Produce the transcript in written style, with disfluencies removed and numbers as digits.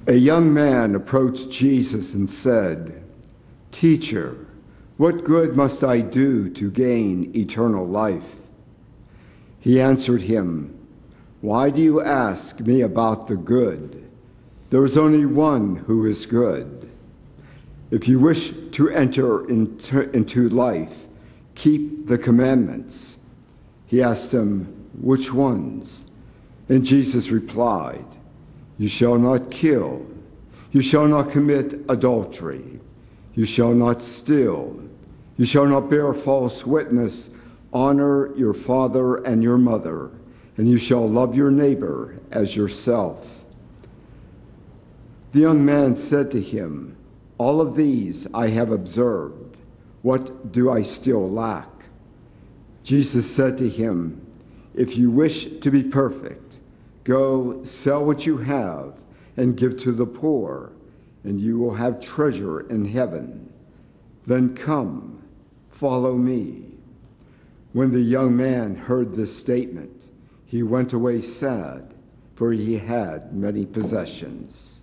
A young man approached Jesus and said, "Teacher, what good must I do to gain eternal life?" He answered him, "Why do you ask me about the good? There is only one who is good. If you wish to enter into life, keep the commandments." He asked him, "Which ones?" And Jesus replied, "You shall not kill. You shall not commit adultery. You shall not steal. You shall not bear false witness. Honor your father and your mother, and you shall love your neighbor as yourself." The young man said to him, "All of these I have observed. What do I still lack?" Jesus said to him, "If you wish to be perfect, go sell what you have and give to the poor, and you will have treasure in heaven. Then come, follow me." When the young man heard this statement, he went away sad, for he had many possessions.